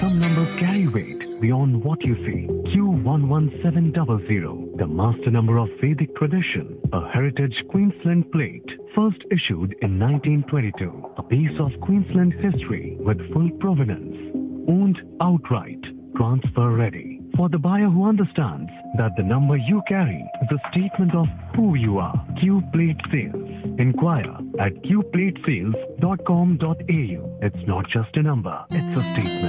some numbers carry weight beyond what you see. Q11700, the master number of Vedic tradition, a heritage Queensland plate, first issued in 1922. A piece of Queensland history with full provenance, owned outright, transfer ready. For the buyer who understands that the number you carry is a statement of who you are. Q Plate Sales. Inquire at qplatesales.com.au. It's not just a number, it's a statement.